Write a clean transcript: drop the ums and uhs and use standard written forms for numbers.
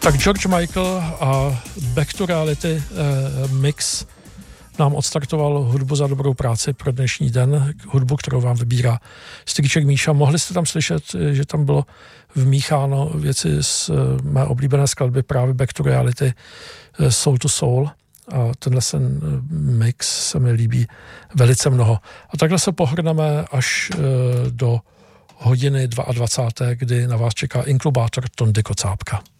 Tak George Michael a Back to Reality mix nám odstartoval hudbu za dobrou práci pro dnešní den, hudbu, kterou vám vybírá strýček Míša. Mohli jste tam slyšet, že tam bylo vmícháno věci z mé oblíbené skladby právě Back to Reality, Soul to Soul. A tenhle mix se mi líbí velice mnoho. A takhle se pohrneme až do hodiny 22, kdy na vás čeká inklubátor Tondy Kocábka.